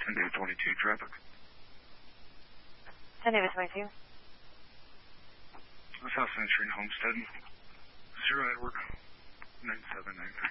San Diego 22 traffic. San Diego 22. South Century, Homestead. 0 Edward, 9793.